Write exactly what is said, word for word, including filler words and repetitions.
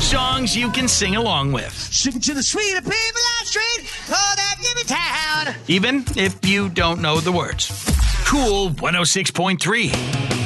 songs you can sing along with. Sing to the sweet people on the street, oh, that give me town. Even if you don't know the words. Cool one oh six point three.